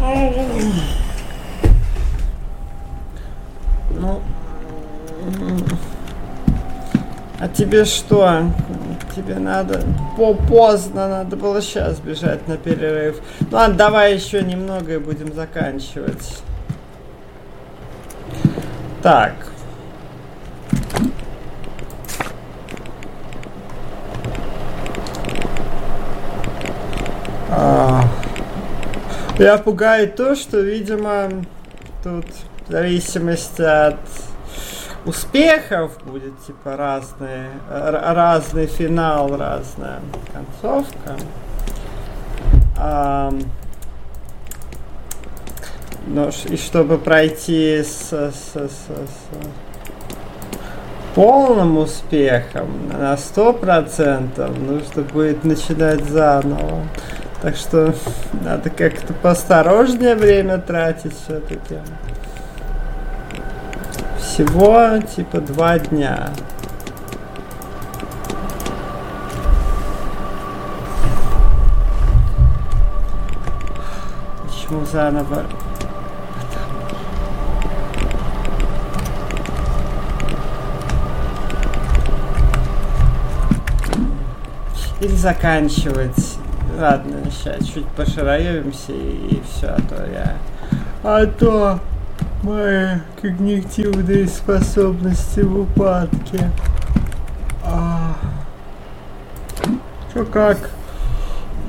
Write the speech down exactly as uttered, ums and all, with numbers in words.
Ну, а тебе что? Тебе надо... По поздно, надо было сейчас бежать на перерыв. Ну ладно, давай еще немного и будем заканчивать. Так. А... Меня пугает то, что, видимо, тут в зависимости от успехов будет типа разные, разный финал, разная концовка. А, но и чтобы пройти с, с, с, с полным успехом на сто процентов нужно будет начинать заново. Так что надо как-то поосторожнее время тратить все-таки. Всего типа два дня. Почему заново? Или заканчивать. Ладно, сейчас чуть пошараемся и, и все, а то я... А то мои когнитивные способности в упадке. А... Чё как?